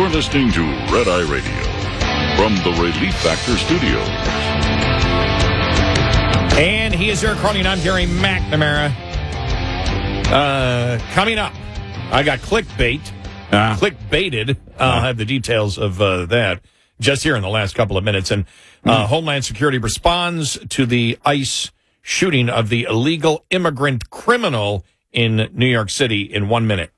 You're listening to Red Eye Radio from the Relief Factor Studios. And he is Eric Carney, and I'm Gary McNamara. Coming up, I got clickbaited. I'll have the details of that just here in the last couple of minutes. And Homeland Security responds to the ICE shooting of the illegal immigrant criminal in New York City in 1 minute.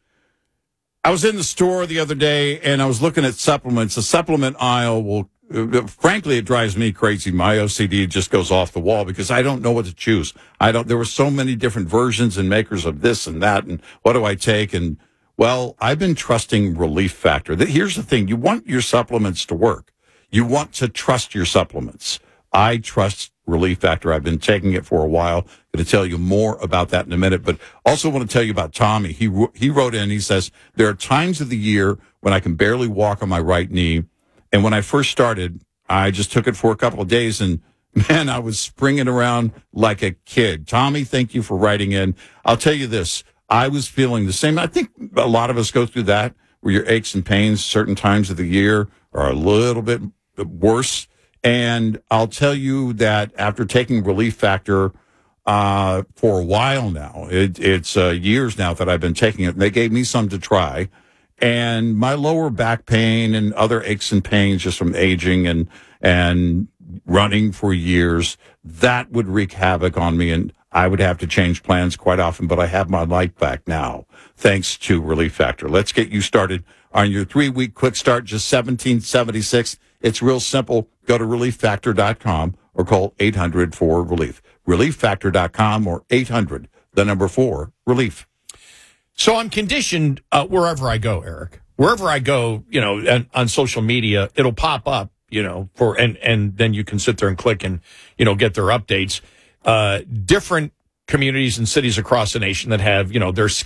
I was in the store the other day, and I was looking at supplements. The supplement aisle will, frankly, it drives me crazy. My OCD just goes off the wall because I don't know what to choose. There were so many different versions and makers of this and that, and what do I take? And, well, I've been trusting Relief Factor. Here's the thing. You want your supplements to work. You want to trust your supplements. I trust Relief Factor. I've been taking it for a while. Going to tell you more about that in a minute, but also want to tell you about Tommy. He wrote in, he says, there are times of the year when I can barely walk on my right knee. And when I first started, I just took it for a couple of days, and man, I was springing around like a kid. Tommy, thank you for writing in. I'll tell you this. I was feeling the same. I think a lot of us go through that, where your aches and pains certain times of the year are a little bit worse. And I'll tell you that after taking Relief Factor for a while now, it's years now that I've been taking it. They gave me some to try. And my lower back pain and other aches and pains just from aging and running for years, that would wreak havoc on me. And I would have to change plans quite often, but I have my life back now, thanks to Relief Factor. Let's get you started on your 3-week quick start, just $17.76. It's real simple. Go to ReliefFactor.com or call 800-4RELIEF. ReliefFactor.com or 800-4-RELIEF. So I'm conditioned wherever I go, Eric. Wherever I go, and on social media, it'll pop up, and then you can sit there and click and, get their updates. Different communities and cities across the nation that have, their